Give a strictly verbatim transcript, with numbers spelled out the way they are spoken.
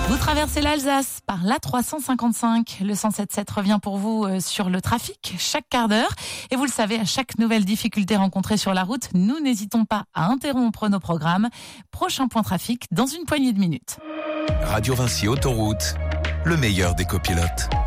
Vous traversez l'Alsace par l'A trois cent cinquante-cinq. Le cent sept sept revient pour vous sur le trafic chaque quart d'heure. Et vous le savez, à chaque nouvelle difficulté rencontrée sur la route, nous n'hésitons pas à interrompre nos programmes. Prochain point trafic dans une poignée de minutes. Radio Vinci Autoroute, le meilleur des copilotes.